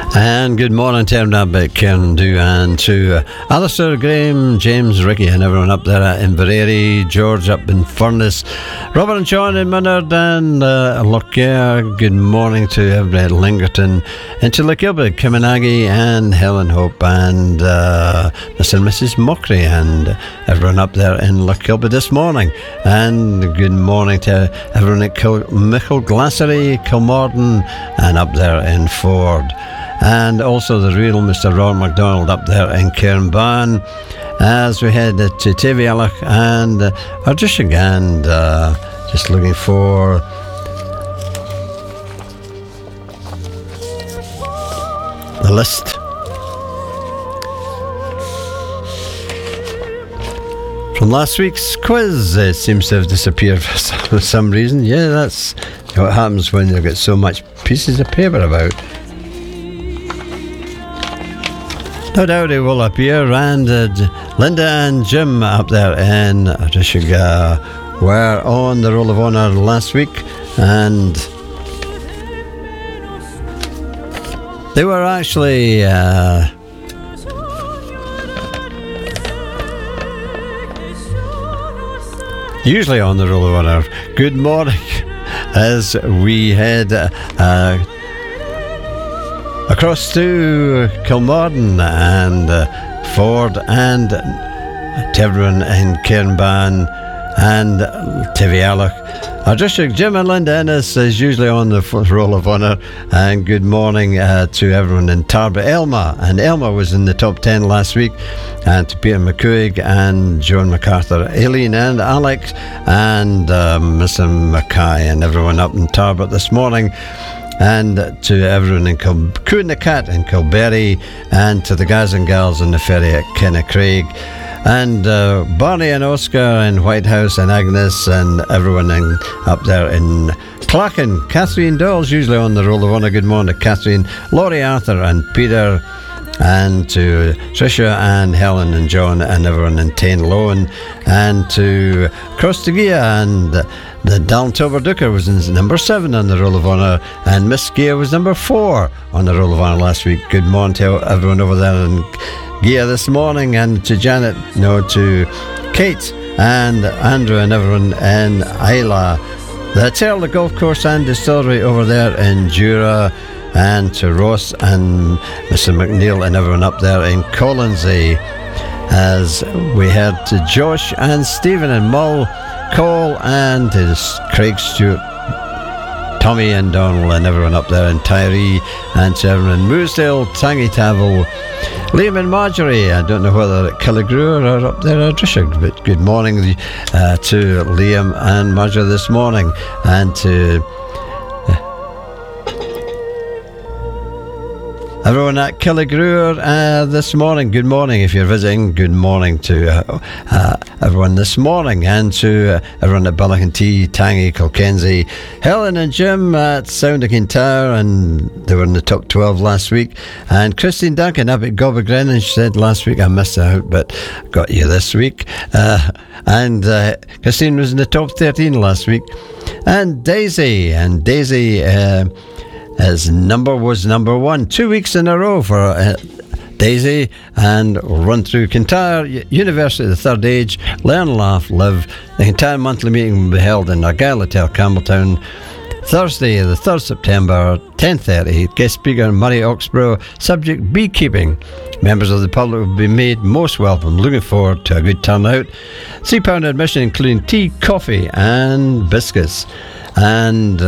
And good morning to everyone up at Cairndhu and to Alistair, Graham, James, Ricky and everyone up there at Inverary, George up in Furness, Robert and John in Minard and Lockyer. Good morning to everybody at Lingerton and to Lakilby, Kiminagi and Helen Hope and Mr. and Mrs. Mockery and everyone up there in Lakilby this morning. And good morning to everyone at Michael Glassery, Kilmorden and up there in Ford. And also the real Mr. Ron MacDonald up there in Cairnban as we head to Tavialach and Ardishig and just looking for the list. From last week's quiz, it seems to have disappeared for some reason. Yeah, that's what happens when you get so much pieces of paper about. No doubt it will appear, and Linda and Jim up there in Rishiga were on the Roll of Honour last week, and they were actually usually on the Roll of Honour. Good morning as we head across to Kilmorden and Ford and Tevron and Cairnban and Tavialach. Our district, Jim and Linda Ennis is usually on the Roll of Honour, and good morning to everyone in Tarbert. Elma was in the top 10 last week, and to Peter McCuig and Joan MacArthur, Aileen and Alex and Mr. Mackay and everyone up in Tarbert this morning. And to everyone in Coo the Cat in Kilberry, and to the guys and gals in the ferry at Kennecraig, and Barney and Oscar in Whitehouse and Agnes and everyone up there in Clachan. Catherine Doyle's usually on the Roll of Honour. Good morning to Catherine, Laurie Arthur and Peter, and to Tricia and Helen and John and everyone in Tain Loan, and to Crostagia and the Daltober Duker was in number 7 on the Roll of Honour, and Miss Gia was number 4 on the Roll of Honour last week. Good morning to everyone over there in Gia this morning, and to Janet, to Kate and Andrew and everyone in Isla, the Tail, the golf course and distillery over there in Jura, and to Ross and Mr. McNeil and everyone up there in Collinsay, as we head to Josh and Stephen and Mull, Cole and to Craig Stewart, Tommy and Donald and everyone up there in Tyree, and to everyone in Moosdale, Tangy Tavel, Liam and Marjorie. I don't know whether at Killigrew or up there at Drishig, but good morning to Liam and Marjorie this morning, and to everyone at Killigrew this morning. Good morning if you're visiting. Good morning to everyone this morning, and to everyone at Ballacantee, Tangy, Kilkenzie, Helen and Jim at Sound of Kintyre, and they were in the top 12 last week. And Christine Duncan up at Gobagren, she said last week I missed out, but got you this week. And Christine was in the top 13 last week. And Daisy his number was number 1 2 weeks in a row for Daisy, and run through Kintyre University, the Third Age, Learn, Laugh, Live. The Kintyre monthly meeting will be held in Argyll Hotel, Campbelltown, Thursday the 3rd September, 10:30. Guest speaker Murray Oxborough. Subject beekeeping. Members of the public will be made most welcome. Looking forward to a good turnout. £3 admission including tea, coffee and biscuits. And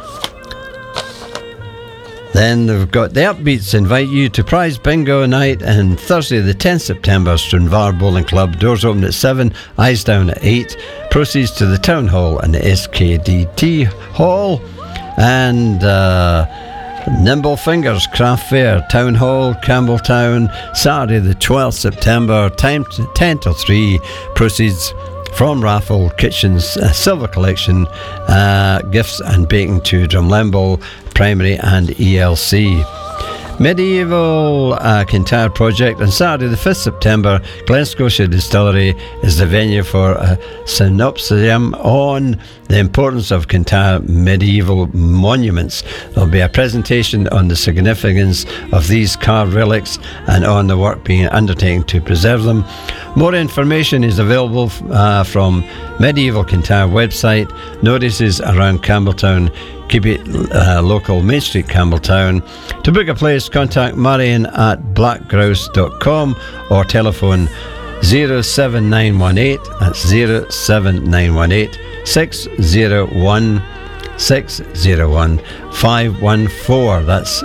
then they've got the Upbeats invite you to prize bingo night on Thursday the 10th September, Stranvar Bowling Club. Doors open at 7, eyes down at 8. Proceeds to the Town Hall and the SKDT Hall. And Nimble Fingers Craft Fair, Town Hall, Campbelltown, Saturday the 12th September, time 10 till 3. Proceeds from raffle, kitchens, silver collection, gifts and baking to Drumlemble Primary and ELC. Medieval Kintyre Project. On Saturday the 5th September, Glen Scotia Distillery is the venue for a synopsium on the importance of Kintyre medieval monuments. There'll be a presentation on the significance of these carved relics and on the work being undertaken to preserve them. More information is available from Medieval Kintyre website. Notices around Campbelltown. Keep it local, Main Street, Campbelltown. To book a place, contact Marion at blackgrouse.com or telephone 07918, that's 07918 601 601 514. That's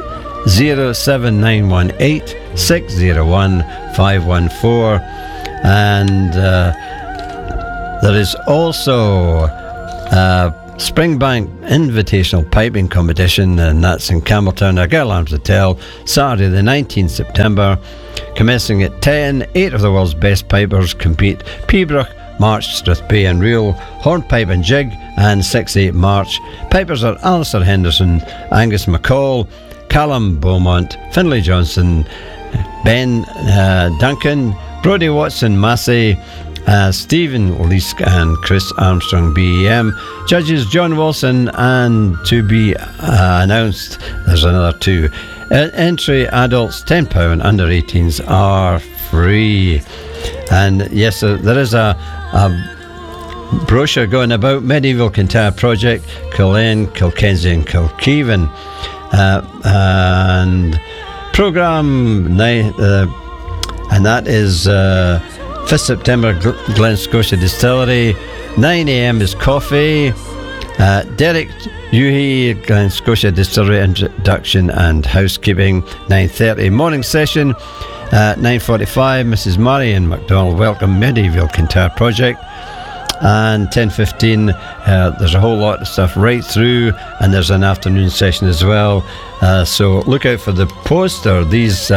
07918 601 514. And there is also Springbank Invitational Piping Competition, and that's in Campbelltown, our Girl Arms Hotel, Saturday the 19th September, commencing at 10. 8 of the world's best pipers compete: Peabrook, March, Strathbay and Reel, Hornpipe and Jig, and 6-8 March. Pipers are Alistair Henderson, Angus McCall, Callum Beaumont, Finlay Johnson, Ben Duncan, Brodie Watson Massey, Stephen Leask and Chris Armstrong BEM. Judges John Wilson, and to be announced, there's another 2. Entry adults £10, under 18s are free. And yes, there is a brochure going about Medieval Kintyre Project, Cullen, Kilkenzie and Kilkeven. And programme and that is 5th September, Glen Scotia Distillery. 9 a.m. is coffee. Derek Uhi, Glen Scotia Distillery introduction and housekeeping. 9:30 morning session. 9:45, Mrs. Marion MacDonald, welcome Medieval Kintyre Project. And 10:15, there's a whole lot of stuff right through, and there's an afternoon session as well. So look out for the poster. These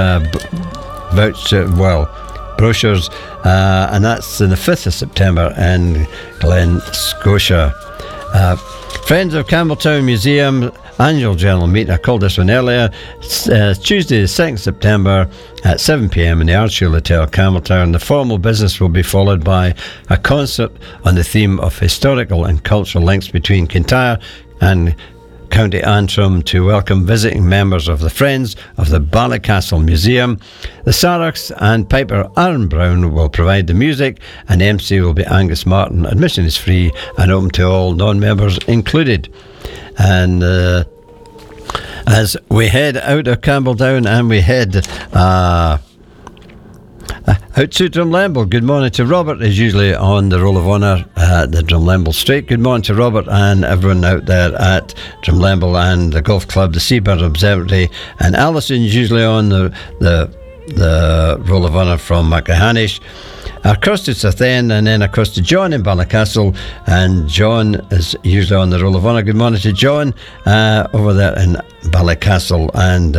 brochures, and that's on the 5th of September in Glen Scotia. Friends of Campbelltown Museum annual general meeting, I called this one earlier. It's, Tuesday the 2nd September at 7 p.m. in the Ardshiel Hotel, Campbelltown. The formal business will be followed by a concert on the theme of historical and cultural links between Kintyre and County Antrim to welcome visiting members of the Friends of the Ballycastle Museum. The Sarachs and piper Aaron Brown will provide the music, and MC will be Angus Martin. Admission is free and open to all non-members included. And as we head out of Campbelltown and we head out to Drumlemble, good morning to Robert, is usually on the Roll of Honour at the Drumlemble Straight. Good morning to Robert and everyone out there at Drumlemble and the Golf Club, the Seabird Observatory, and Alison's usually on the Roll of Honour from Macahanish. Across to Southend and then across to John in Ballycastle, and John is usually on the Roll of Honour. Good morning to John over there in Ballycastle, and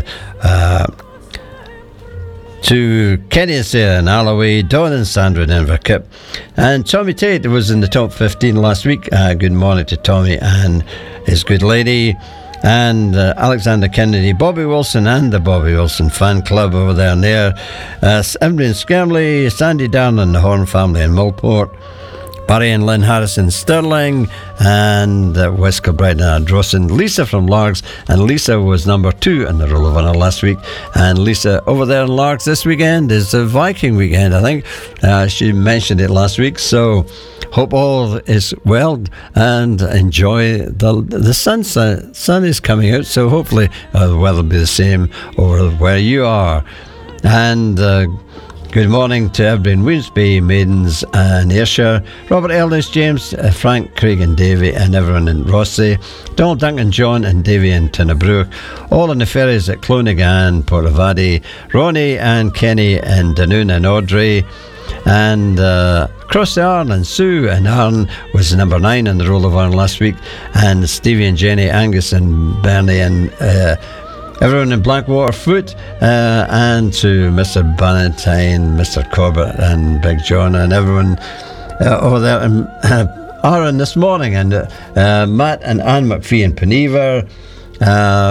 to Kenny and Sarah in Alloway, Dawn and Sandra in Inverkip, and Tommy Tate was in the top 15 last week. Good morning to Tommy and his good lady, and Alexander Kennedy, Bobby Wilson and the Bobby Wilson fan club over there and there, Emily and Skirmley, Sandy Darn and the Horn family in Millport, Barry and Lynn Harrison Stirling, and West Kilbride and Ardrossan, Lisa from Largs, and Lisa was number 2 in the Roll of Honour last week, and Lisa over there in Largs this weekend is a Viking weekend, I think. She mentioned it last week, so hope all is well and enjoy the sun. Sun is coming out, so hopefully the weather will be the same over where you are. And good morning to everybody in Winsby, Maidens and Ayrshire, Robert Eldridge, James, Frank, Craig and Davy, and everyone in Rossy, Donald, Duncan, John and Davy in Tinnabrook, all on the ferries at Clonagan, Portavadie, Ronnie and Kenny and Dunoon and Audrey, and across the Arn and Sue, and Arn was number 9 in the Roll of Honour last week, and Stevie and Jenny, Angus and Bernie and everyone in Blackwater Foot, and to Mr. Bannatyne, Mr. Corbett and Big John and everyone over there in Arran this morning, and Matt and Anne McPhee in Penever,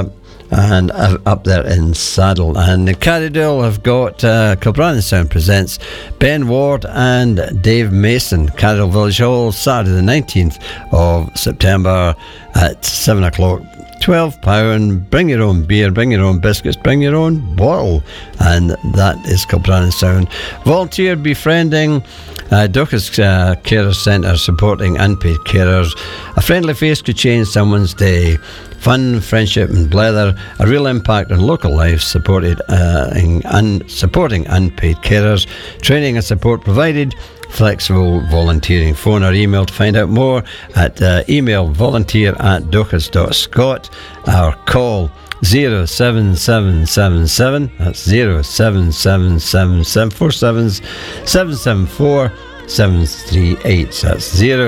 and up there in Saddle. And in Carrydale have got Kilbrannan Sound presents Ben Ward and Dave Mason, Carrydale Village Hall, Saturday the 19th of September at 7 o'clock. £12. Bring your own beer, bring your own biscuits, bring your own bottle, and that is Kilbrannan Sound. Volunteer befriending. Duchess Carers Centre supporting unpaid carers. A friendly face could change someone's day. Fun, friendship and blether. A real impact on local life, supporting unpaid carers. Training and support provided. Flexible volunteering. Phone or email to find out more at email volunteer@duchess.scot or call 07777, that's 0777747773738. That's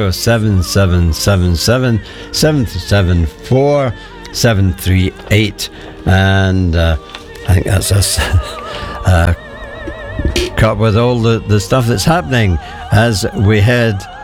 07777774738. And I think that's us cut with all the stuff that's happening as we head